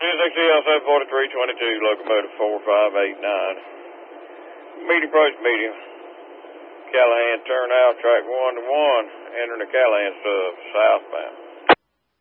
260L 74322, locomotive 4589. Medium approach, medium. Callahan turn out, track 1 to 1, entering the Callahan sub, southbound.